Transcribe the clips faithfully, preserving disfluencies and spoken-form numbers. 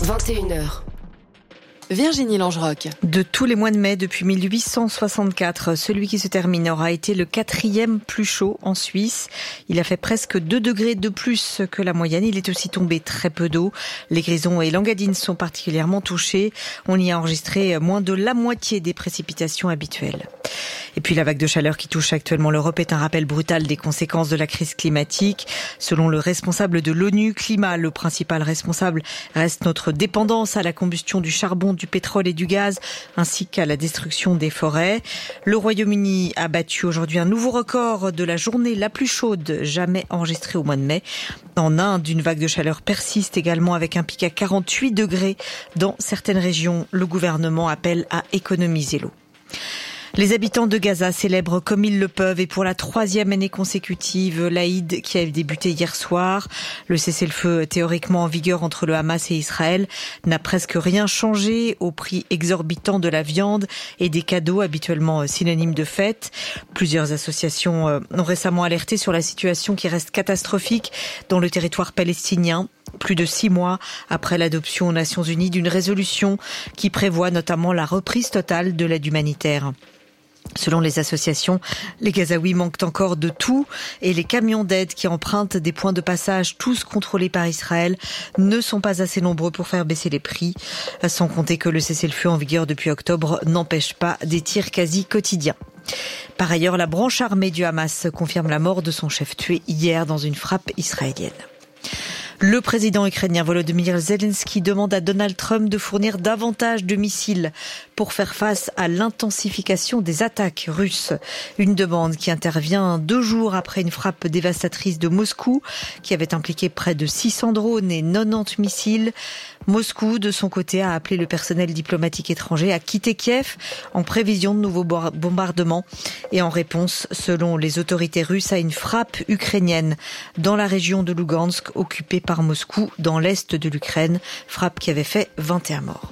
vingt et une heures. Virginie Langeroc. De tous les mois de mai depuis mille huit cent soixante-quatre, celui qui se termine aura été le quatrième plus chaud en Suisse. Il a fait presque deux degrés de plus que la moyenne. Il est aussi tombé très peu d'eau. Les Grisons et l'Engadine sont particulièrement touchés. On y a enregistré moins de la moitié des précipitations habituelles. Et puis la vague de chaleur qui touche actuellement l'Europe est un rappel brutal des conséquences de la crise climatique. Selon le responsable de l'ONU Climat, le principal responsable reste notre dépendance à la combustion du charbon, du pétrole et du gaz, ainsi qu'à la destruction des forêts. Le Royaume-Uni a battu aujourd'hui un nouveau record de la journée la plus chaude jamais enregistrée au mois de mai. En Inde, une vague de chaleur persiste également avec un pic à quarante-huit degrés dans certaines régions. Le gouvernement appelle à économiser l'eau. Les habitants de Gaza célèbrent comme ils le peuvent et pour la troisième année consécutive l'Aïd qui a débuté hier soir. Le cessez-le-feu théoriquement en vigueur entre le Hamas et Israël n'a presque rien changé au prix exorbitant de la viande et des cadeaux habituellement synonymes de fête. Plusieurs associations ont récemment alerté sur la situation qui reste catastrophique dans le territoire palestinien. Plus de six mois après l'adoption aux Nations Unies d'une résolution qui prévoit notamment la reprise totale de l'aide humanitaire. Selon les associations, les Gazaouis manquent encore de tout et les camions d'aide qui empruntent des points de passage, tous contrôlés par Israël, ne sont pas assez nombreux pour faire baisser les prix. Sans compter que le cessez-le-feu en vigueur depuis octobre n'empêche pas des tirs quasi quotidiens. Par ailleurs, la branche armée du Hamas confirme la mort de son chef tué hier dans une frappe israélienne. Le président ukrainien Volodymyr Zelensky demande à Donald Trump de fournir davantage de missiles pour faire face à l'intensification des attaques russes. Une demande qui intervient deux jours après une frappe dévastatrice de Moscou qui avait impliqué près de six cents drones et quatre-vingt-dix missiles. Moscou, de son côté, a appelé le personnel diplomatique étranger à quitter Kiev en prévision de nouveaux bombardements et en réponse, selon les autorités russes, à une frappe ukrainienne dans la région de Lugansk, occupée par Moscou, dans l'est de l'Ukraine, frappe qui avait fait vingt et un morts.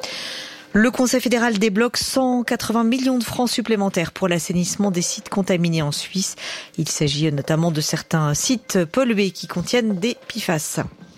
Le Conseil fédéral débloque cent quatre-vingts millions de francs supplémentaires pour l'assainissement des sites contaminés en Suisse. Il s'agit notamment de certains sites pollués qui contiennent des P F A S.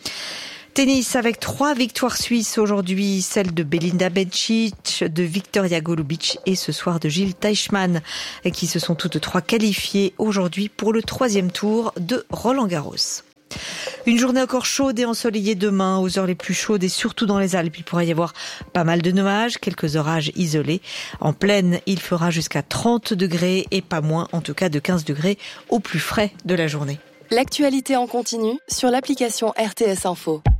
Tennis avec trois victoires suisses aujourd'hui, celle de Belinda Bencic, de Victoria Golubic et ce soir de Jil Teichmann, qui se sont toutes trois qualifiées aujourd'hui pour le troisième tour de Roland-Garros. Une journée encore chaude et ensoleillée demain, aux heures les plus chaudes et surtout dans les Alpes. Il pourrait y avoir pas mal de nuages, quelques orages isolés. En plaine, il fera jusqu'à trente degrés et pas moins, en tout cas de quinze degrés au plus frais de la journée. L'actualité en continu sur l'application R T S Info.